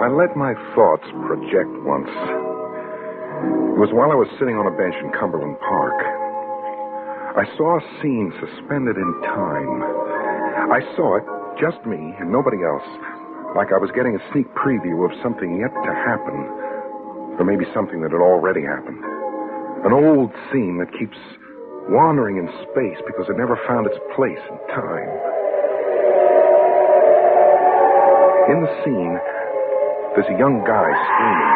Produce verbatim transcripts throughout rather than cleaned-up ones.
I let my thoughts project once. It was while I was sitting on a bench in Cumberland Park. I saw a scene suspended in time. I saw it, just me and nobody else, like I was getting a sneak preview of something yet to happen, or maybe something that had already happened. An old scene that keeps wandering in space because it never found its place in time. In the scene, there's a young guy screaming.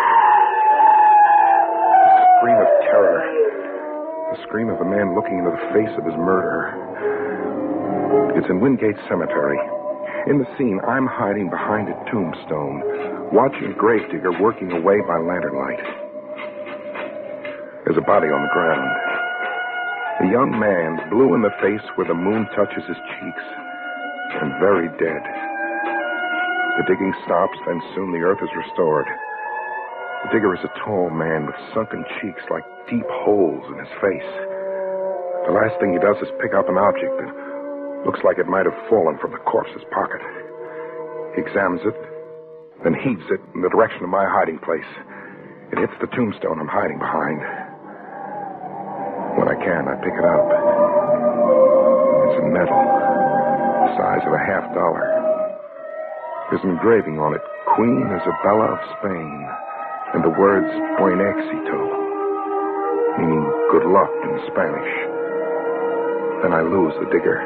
A scream of terror. The scream of a man looking into the face of his murderer. It's in Wingate Cemetery. In the scene, I'm hiding behind a tombstone, watching a gravedigger working away by lantern light. There's a body on the ground. A young man, blue in the face where the moon touches his cheeks, and very dead. The digging stops, then soon the earth is restored. The digger is a tall man with sunken cheeks like deep holes in his face. The last thing he does is pick up an object that looks like it might have fallen from the corpse's pocket. He examines it, then heaves it in the direction of my hiding place. It hits the tombstone I'm hiding behind. When I can, I pick it up. It's a medal, the size of a half dollar. There's an engraving on it, Queen Isabella of Spain, and the words Buen Éxito, meaning good luck in Spanish. Then I lose the digger.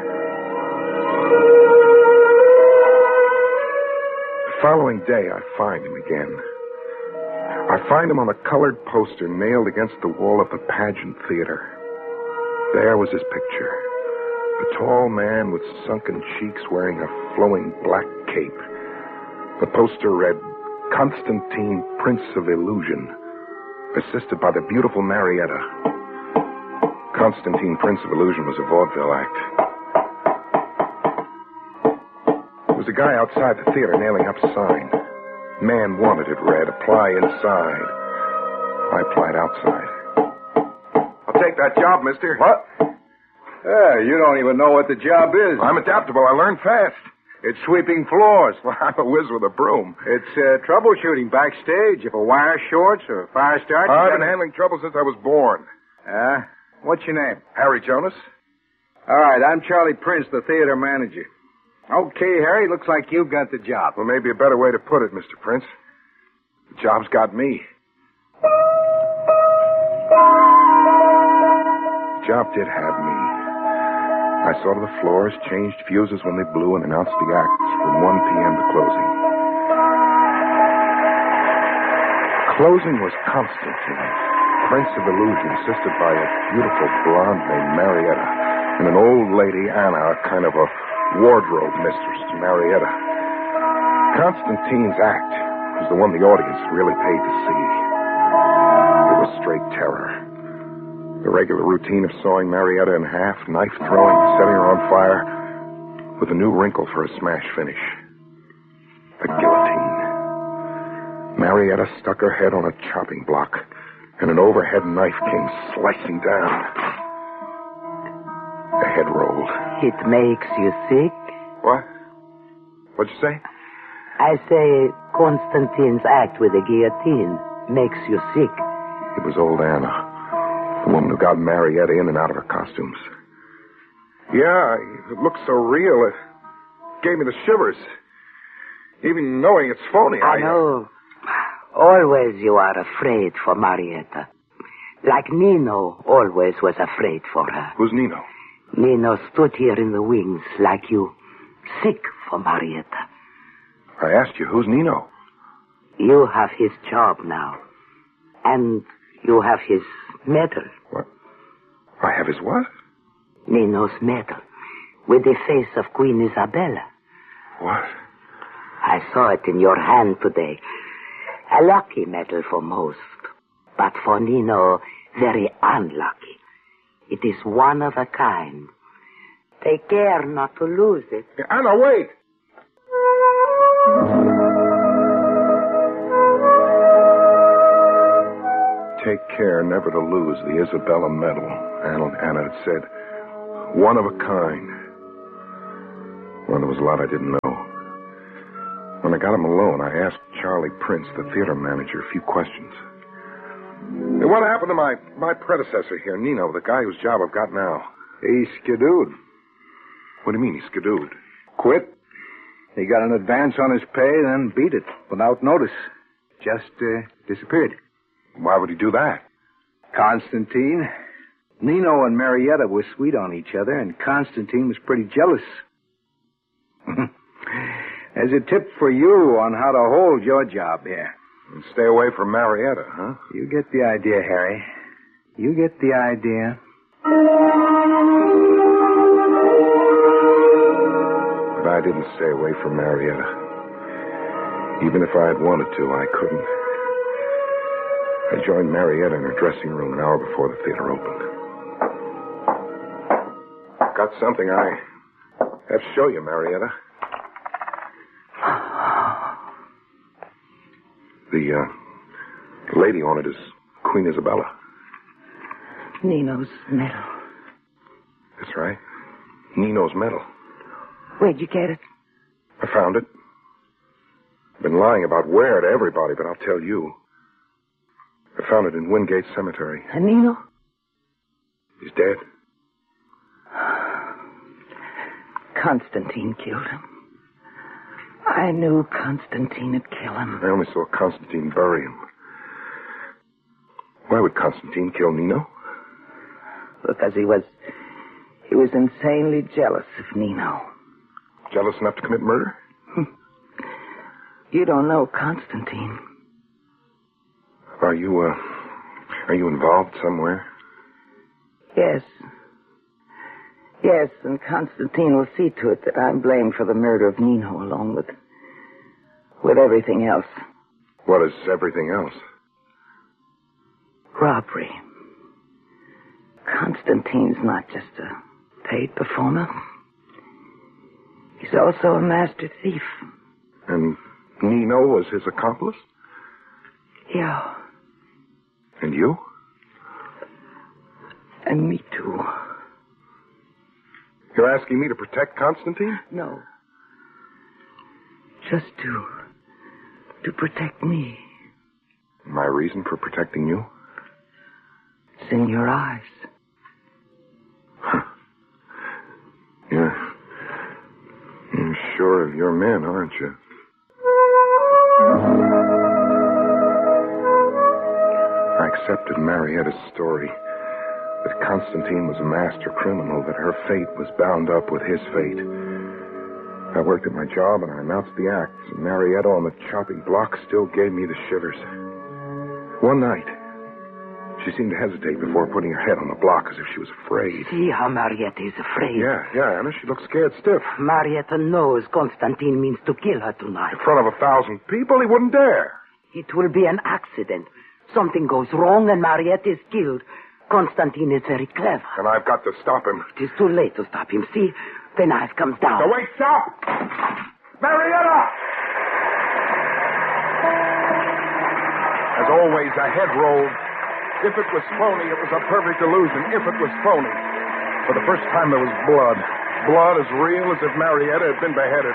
The following day, I find him again. I find him on a colored poster nailed against the wall of the Pageant Theater. There was his picture. A tall man with sunken cheeks wearing a flowing black cape. The poster read, Constantine, Prince of Illusion, assisted by the beautiful Marietta. Constantine, Prince of Illusion was a vaudeville act. There was a guy outside the theater nailing up a sign. Man wanted, it read, apply inside. I applied outside. I'll take that job, mister. What? Yeah, you don't even know what the job is. I'm adaptable. I learn fast. It's sweeping floors. Well, I'm a whiz with a broom. It's uh, troubleshooting backstage. If a wire shorts or a fire starts... I've gotta... been handling trouble since I was born. Uh, what's your name? Harry Jonas. All right, I'm Charlie Prince, the theater manager. Okay, Harry, looks like you've got the job. Well, maybe a better way to put it, Mister Prince. The job's got me. The job did have me. I saw to the floors, changed fuses when they blew, and announced the acts from one p.m. to closing. Closing was Constantine, Prince of Illusion, assisted by a beautiful blonde named Marietta, and an old lady, Anna, kind of a wardrobe mistress to Marietta. Constantine's act was the one the audience really paid to see. It was straight terror. The regular routine of sawing Marietta in half, knife throwing, setting her on fire, with a new wrinkle for a smash finish. The guillotine. Marietta stuck her head on a chopping block, and an overhead knife came slicing down. The head rolled. It makes you sick? What? What'd you say? I say Constantine's act with the guillotine makes you sick. It was old Anna. The woman who got Marietta in and out of her costumes. Yeah, it looks so real. It gave me the shivers. Even knowing it's phony. I, I know. Always you are afraid for Marietta. Like Nino always was afraid for her. Who's Nino? Nino stood here in the wings like you, sick for Marietta. I asked you, who's Nino? You have his job now. And you have his medal. What? I have his what? Nino's medal. With the face of Queen Isabella. What? I saw it in your hand today. A lucky medal for most. But for Nino, very unlucky. It is one of a kind. Take care not to lose it. Anna, wait! Take care never to lose the Isabella medal, Anna, Anna had said. One of a kind. Well, there was a lot I didn't know. When I got him alone, I asked Charlie Prince, the theater manager, a few questions. Hey, what happened to my, my predecessor here, Nino, the guy whose job I've got now? He skidooed. What do you mean he skidooed? Quit. He got an advance on his pay, then beat it without notice. Just uh, disappeared. Why would he do that? Constantine. Nino and Marietta were sweet on each other, and Constantine was pretty jealous. As a tip for you on how to hold your job here. And stay away from Marietta, huh? You get the idea, Harry. You get the idea. But I didn't stay away from Marietta. Even if I had wanted to, I couldn't. I joined Marietta in her dressing room an hour before the theater opened. Got something I have to show you, Marietta. The, uh, the lady on it is Queen Isabella. Nino's medal. That's right. Nino's medal. Where'd you get it? I found it. I've been lying about where to everybody, but I'll tell you. I found it in Wingate Cemetery. And Nino? He's dead. Constantine killed him. I knew Constantine would kill him. I only saw Constantine bury him. Why would Constantine kill Nino? Because he was... he was insanely jealous of Nino. Jealous enough to commit murder? You don't know Constantine. Are you, uh... are you involved somewhere? Yes. Yes, and Constantine will see to it that I'm blamed for the murder of Nino along with... with everything else. What is everything else? Robbery. Constantine's not just a paid performer. He's also a master thief. And Nino was his accomplice? Yeah. And you? And me too. You're asking me to protect Constantine? No. Just to... to protect me. My reason for protecting you? It's in your eyes. Huh. You're... you're sure of your men, aren't you? I accepted Marietta's story. That Constantine was a master criminal, that her fate was bound up with his fate. I worked at my job and I announced the acts, and Marietta on the chopping block still gave me the shivers. One night, she seemed to hesitate before putting her head on the block as if she was afraid. See how Marietta is afraid. Yeah, yeah, Anna, she looked scared stiff. Marietta knows Constantine means to kill her tonight. In front of a thousand people, he wouldn't dare. It will be an accident. Something goes wrong and Marietta is killed. Constantine is very clever. And I've got to stop him. It is too late to stop him. See, the knife comes down. No, wait, stop! Marietta! As always, a head rolled. If it was phony, it was a perfect illusion. If it was phony. For the first time, there was blood. Blood as real as if Marietta had been beheaded.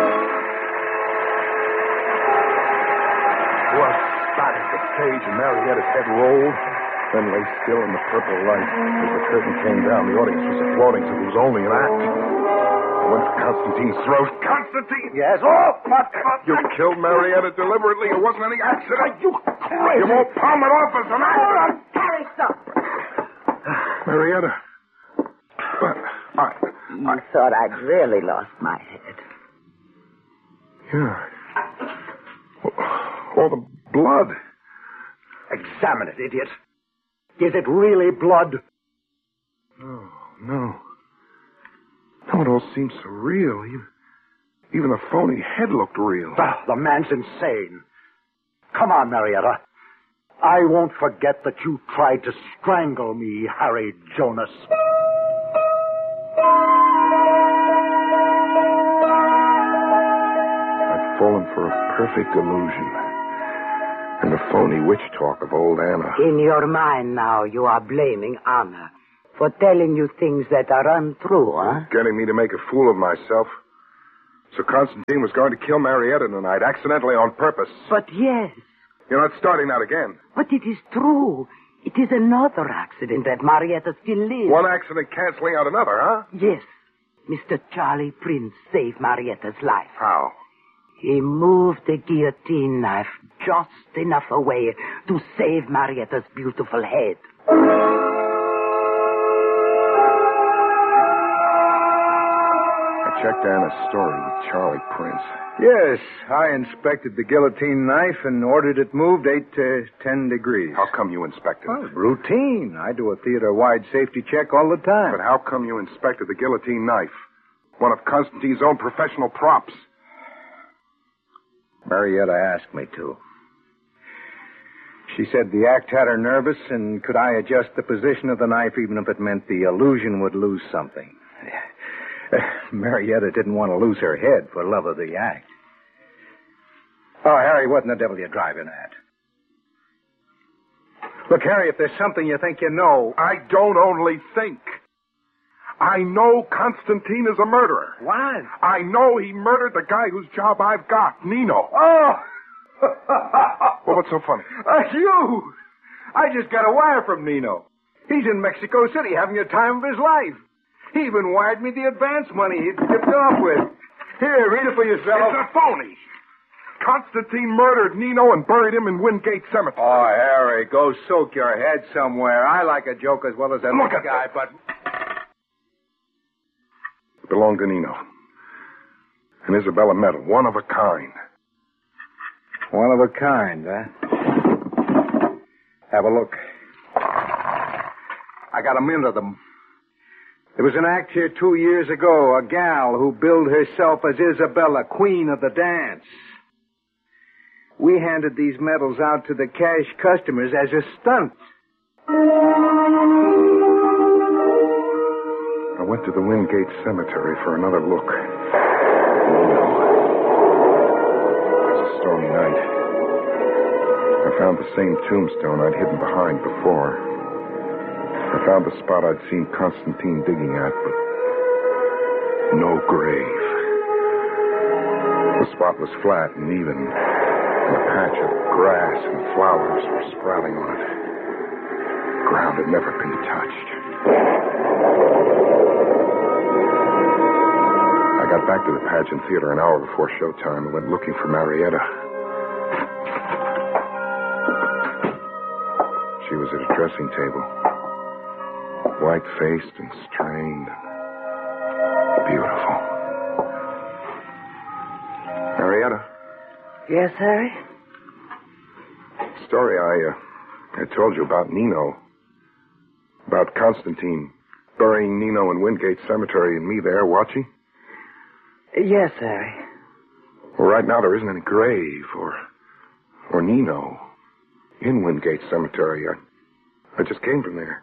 Blood spattered the stage, and Marietta's head rolled. Then lay still in the purple light. As the curtain came down, the audience was applauding, so it was only an act. I went for Constantine's throat. Constantine! Yes? Oh, but, but... You killed Marietta deliberately. It wasn't any accident. You crazy... You won't palm it off as an accident. Harry, stop. Marietta. But I... You I... thought I'd really lost my head. Yeah. All the blood. Examine it, idiot. Is it really blood? No, no. No, it all seems so real. Even, even the phony head looked real. Ah, the man's insane. Come on, Marietta. I won't forget that you tried to strangle me, Harry Jonas. I've fallen for a perfect illusion. And the phony witch talk of old Anna. In your mind now, you are blaming Anna for telling you things that are untrue, huh? Getting me to make a fool of myself. So Constantine was going to kill Marietta tonight, accidentally on purpose. But yes. You're not starting that again. But it is true. It is another accident that Marietta still lives. One accident canceling out another, huh? Yes. Mister Charlie Prince saved Marietta's life. How? He moved the guillotine knife just enough away to save Marietta's beautiful head. I checked Anna's story with Charlie Prince. Yes, I inspected the guillotine knife and ordered it moved eight to ten degrees. How come you inspected Oh, it? routine. I do a theater-wide safety check all the time. But how come you inspected the guillotine knife? One of Constantine's own professional props. Marietta asked me to. She said the act had her nervous, and could I adjust the position of the knife even if it meant the illusion would lose something. Marietta didn't want to lose her head for love of the act. Oh, Harry, what in the devil are you driving at? Look, Harry, if there's something you think you know... I don't only think. I know Constantine is a murderer. What? I know he murdered the guy whose job I've got, Nino. Oh! Well, what's so funny? Uh, you! I just got a wire from Nino. He's in Mexico City having the time of his life. He even wired me the advance money he'd tipped off with. Here, read it for yourself. It's a phony. Constantine murdered Nino and buried him in Wingate Cemetery. Oh, Harry, go soak your head somewhere. I like a joke as well as that Look little at guy, this. but... It belonged to Nino. An Isabella medal, one of a kind. One of a kind, huh? Have a look. I got a mint of them. There was an act here two years ago, a gal who billed herself as Isabella, queen of the dance. We handed these medals out to the cash customers as a stunt. I went to the Wingate Cemetery for another look. It was a stormy night. I found the same tombstone I'd hidden behind before. I found the spot I'd seen Constantine digging at, but no grave. The spot was flat and even, and a patch of grass and flowers were sprouting on it. The ground had never been touched. I got back to the pageant theater an hour before showtime and went looking for Marietta. She was at a dressing table. White-faced and strained and beautiful. Marietta? Yes, Harry? The story I, uh, I told you about Nino. About Constantine burying Nino in Wingate Cemetery and me there watching. Yes, Harry. Well, right now there isn't any grave or, or Nino in Wingate Cemetery. I, I just came from there.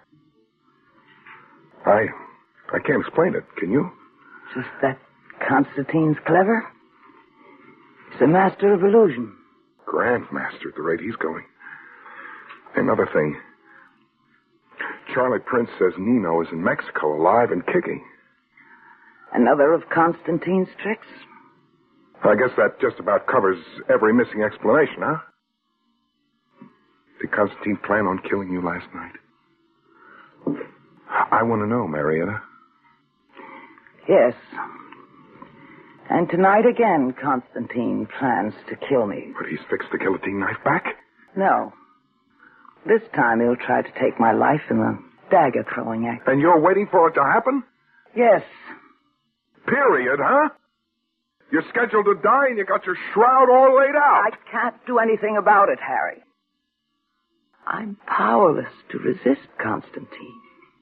I, I can't explain it. Can you? Just that Constantine's clever. He's a master of illusion. Grandmaster at the rate he's going. Another thing. Charlie Prince says Nino is in Mexico, alive and kicking. Another of Constantine's tricks. I guess that just about covers every missing explanation, huh? Did Constantine plan on killing you last night? I want to know, Marietta. Yes. And tonight again, Constantine plans to kill me. But he's fixed the guillotine knife back? No. This time he'll try to take my life in the dagger-throwing act. And you're waiting for it to happen? Yes. Period, huh? You're scheduled to die and you got your shroud all laid out. I can't do anything about it, Harry. I'm powerless to resist Constantine.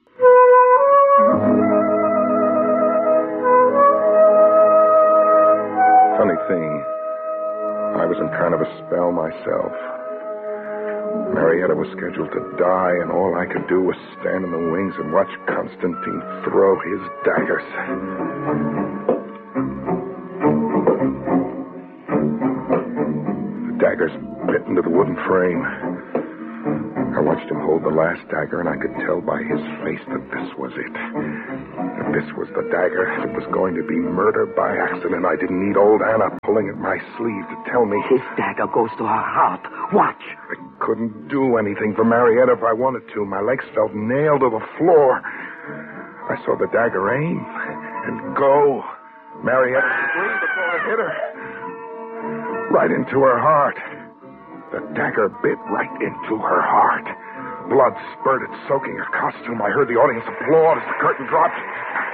Funny thing, I was in kind of a spell myself. Marietta was scheduled to die, and all I could do was stand in the wings and watch Constantine throw his daggers. The daggers bit into the wooden frame. I watched him hold the last dagger, and I could tell by his face that this was it. That This was the dagger. It was going to be murder by accident. I didn't need old Anna pulling at my sleeve to tell me. His dagger goes to her heart. Watch. I couldn't do anything for Marietta if I wanted to. My legs felt nailed to the floor. I saw the dagger aim and go. Marietta screamed before it hit her. Right into her heart. The dagger bit right into her heart. Blood spurted, soaking her costume. I heard the audience applaud as the curtain dropped.